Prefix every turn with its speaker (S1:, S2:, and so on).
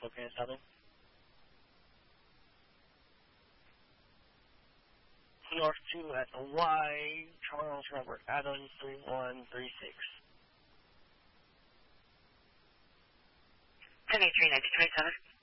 S1: Spokane Southern. North 2 at the Y, Charles Robert Adams 3136.
S2: 783-927.